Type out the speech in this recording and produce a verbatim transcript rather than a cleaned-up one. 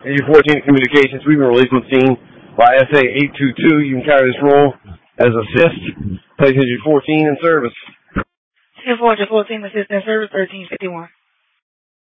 Energy fourteen Communications, we've been released on scene by S A eight two two. You can carry this role as assist. Place Energy fourteen in service. ten four fourteen, assist in service, thirteen fifty-one.